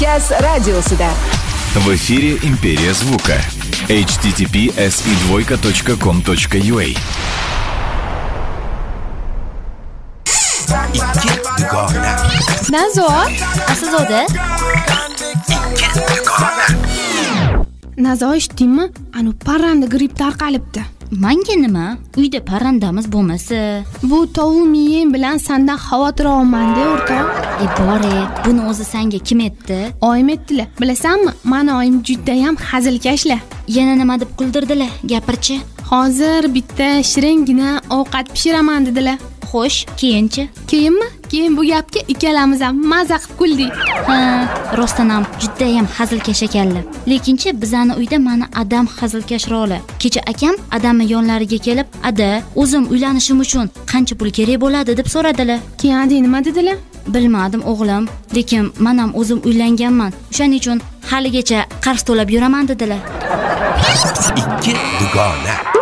Gaz radiosida. В эфире «Империя звука». https://com.ua. Nazo, Aslzoda? Nazo eshitdingmi? Anu parranda gripp tarqalibdi. Menga nima? Uyda parrandamiz bo'lmasa. Bu tovuq miyem bilan sendan xavotir olmanda, o'rtoq. Bore, buni o'zi senga kim aytdi? Oyim aytdilar. Bilasanmi? Mani oyim juda ham hazilkashlar. Yana nima deb kuldirdilar? Gapirchi. Hozir bitta shiringina ovqat pishiraman dedilar. Xo'sh, keyinchi? Keyinmi? Keyin bu gapga ikkalamiz ham maza qilib kuldik. Ha, rostdan ham juda ham hazilkash ekanlar. Lekinchi bizani uyda mana adam hazilkashroqlar. Kecha akam adamni yonlariga kelib, "Ada, o'zim uylanishim uchun qancha pul kerak bo'ladi?" deb so'radilar. Keyin adi nima dedilar? Bilmadim o'g'lim, lekin men ham o'zim uylanganman. O'shaning uchun haligacha qarz to'lab yuraman dedilar. Ikki dugona.